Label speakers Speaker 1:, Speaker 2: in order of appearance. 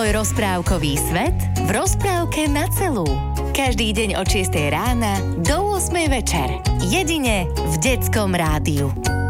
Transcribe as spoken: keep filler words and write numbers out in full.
Speaker 1: svoj rozprávkový svet v rozprávke na celú. Každý deň od šiestej rána do ôsmej večer. Jedine v Detskom rádiu.